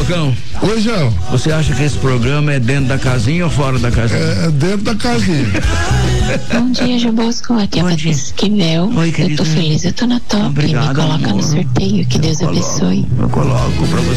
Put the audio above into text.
Chicão. Oi, João. Você acha que esse programa é dentro da casinha ou fora da casinha? É dentro da casinha. Bom dia, Jabosco. Aqui é a Patrícia Esquivel. Oi, eu tô feliz, eu tô na top. Obrigado, me coloca amor. no sorteio, que Deus abençoe. Eu coloco pra você.